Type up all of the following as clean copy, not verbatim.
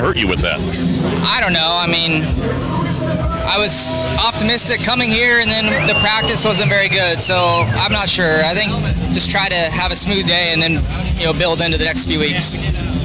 hurt you with that? I don't know. I mean, I was optimistic coming here, and then the practice wasn't very good, so I'm not sure. I think just try to have a smooth day and then, build into the next few weeks.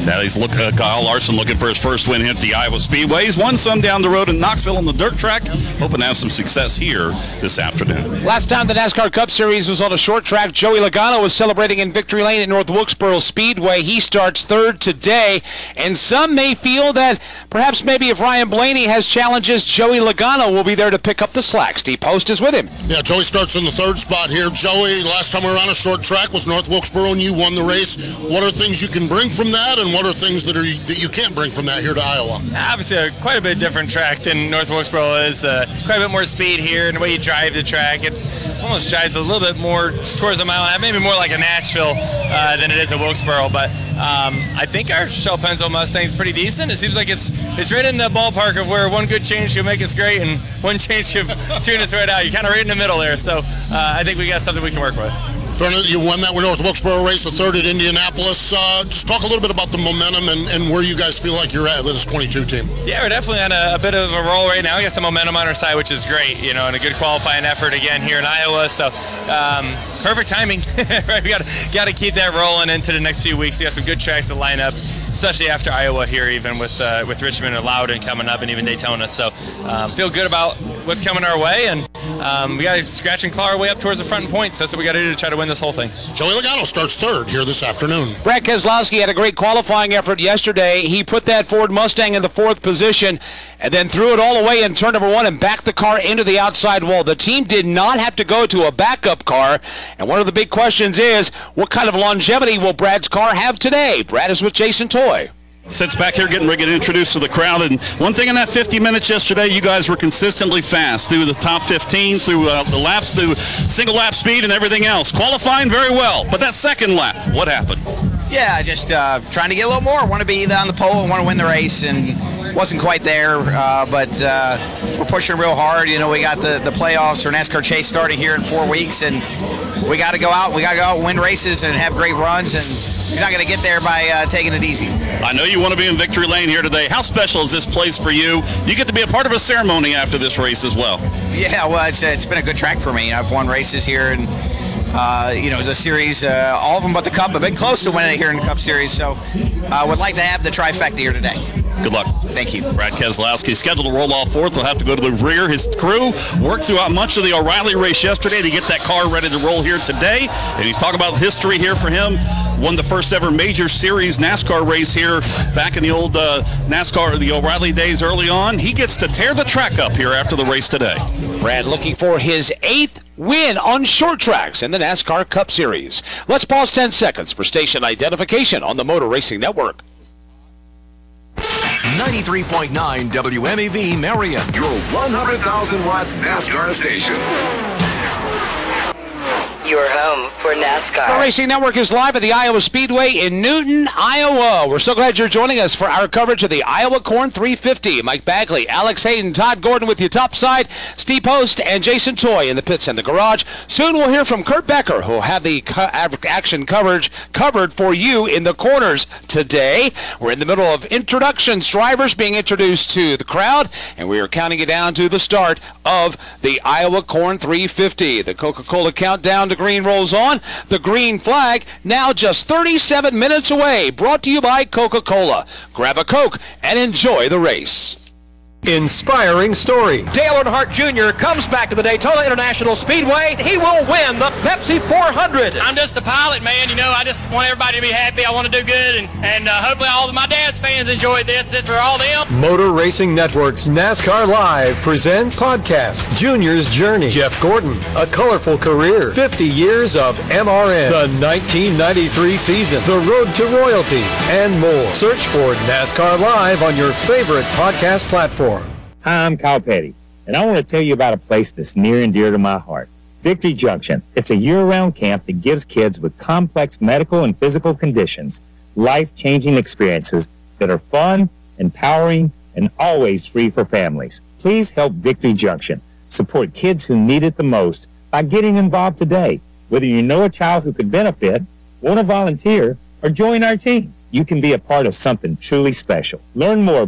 Kyle Larson looking for his first win here at the Iowa Speedway. He's won some down the road in Knoxville on the dirt track. Hoping to have some success here this afternoon. Last time the NASCAR Cup Series was on a short track, Joey Logano was celebrating in Victory Lane at North Wilkesboro Speedway. He starts third today, and some may feel that perhaps maybe if Ryan Blaney has challenges, Joey Logano will be there to pick up the slack. Steve Post is with him. Yeah, Joey starts in the third spot here. Joey, last time we were on a short track was North Wilkesboro, and you won the race. What are things you can bring from that, and what are things that you can't bring from that here to Iowa? Obviously, quite a bit different track than North Wilkesboro is. Quite a bit more speed here, and the way you drive the track, it almost drives a little bit more towards a mile and a half, maybe more like a Nashville than it is a Wilkesboro. But I think our Shell Pennzoil Mustang is pretty decent. It seems like it's right in the ballpark of where one good change can make us great, and one change can tune us right out. You're kind of right in the middle there. So I think we got something we can work with. You won that North Wilkesboro race, the third at Indianapolis. Just talk a little bit about the momentum and where you guys feel like you're at with this 22 team. Yeah, we're definitely on a bit of a roll right now. We got some momentum on our side, which is great, and a good qualifying effort again here in Iowa. So perfect timing. Right? We got to keep that rolling into the next few weeks. We got some good tracks to line up, especially after Iowa here, even with Richmond and Loudon coming up, and even Daytona. So feel good about what's coming our way, and we got to scratch and claw our way up towards the front and points. That's what we got to do to try to win this whole thing. Joey Logano starts third here this afternoon. Brad Keselowski had a great qualifying effort yesterday. He put that Ford Mustang in the fourth position and then threw it all the way in turn number one and backed the car into the outside wall. The team did not have to go to a backup car, and one of the big questions is, what kind of longevity will Brad's car have today? Brad is with Jason Toy. Sits back here getting ready to get introduced to the crowd, and one thing in that 50 minutes yesterday, you guys were consistently fast through the top 15, through the laps, through single lap speed and everything else. Qualifying very well, but that second lap, what happened? Yeah, just trying to get a little more. Want to be on the pole and want to win the race, and wasn't quite there, but we're pushing real hard. We got the playoffs or NASCAR Chase starting here in 4 weeks, and we got to go out and win races and have great runs, and you're not going to get there by taking it easy. I know you want to be in Victory Lane here today. How special is this place for you? You get to be a part of a ceremony after this race as well. Yeah, well, it's been a good track for me. I've won races here, and the series, all of them but the Cup. I've been close to winning it here in the Cup Series, so I would like to have the trifecta here today. Good luck. Thank you. Brad Keselowski scheduled to roll off fourth. He'll have to go to the rear. His crew worked throughout much of the O'Reilly race yesterday to get that car ready to roll here today. And he's talking about history here for him. Won the first ever major series NASCAR race here back in the old NASCAR, the O'Reilly days early on. He gets to tear the track up here after the race today. Brad looking for his 8th win on short tracks in the NASCAR Cup Series. Let's pause 10 seconds for station identification on the Motor Racing Network. 93.9 WMEV Marion, your 100,000-watt NASCAR station. Your home for NASCAR. The Racing Network is live at the Iowa Speedway in Newton, Iowa. We're so glad you're joining us for our coverage of the Iowa Corn 350. Mike Bagley, Alex Hayden, Todd Gordon with you topside, Steve Post, and Jason Toy in the pits and the garage. Soon we'll hear from Kurt Becker, who will have the action coverage covered for you in the corners today. We're in the middle of introductions, drivers being introduced to the crowd, and we are counting it down to the start of the Iowa Corn 350. The Coca-Cola countdown to green rolls on. The green flag now just 37 minutes away. Brought to you by Coca-Cola. Grab a Coke and enjoy the race. Inspiring story. Dale Earnhardt Jr. comes back to the Daytona International Speedway. He will win the Pepsi 400. I'm just a pilot, man. I just want everybody to be happy. I want to do good, and hopefully all of my dad's fans enjoyed this. This is for all them. Motor Racing Network's NASCAR Live presents podcast Junior's Journey. Jeff Gordon, a colorful career, 50 years of MRN, the 1993 season, the road to royalty, and more. Search for NASCAR Live on your favorite podcast platform. Hi, I'm Kyle Petty, and I want to tell you about a place that's near and dear to my heart, Victory Junction. It's a year-round camp that gives kids with complex medical and physical conditions life-changing experiences that are fun, empowering, and always free for families. Please help Victory Junction support kids who need it the most by getting involved today. Whether you know a child who could benefit, want to volunteer, or join our team, you can be a part of something truly special. Learn more